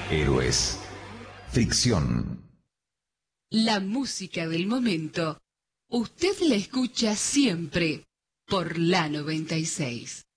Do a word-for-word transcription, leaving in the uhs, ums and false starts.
Héroes. Ficción. La música del momento. Usted la escucha siempre por la noventa y seis.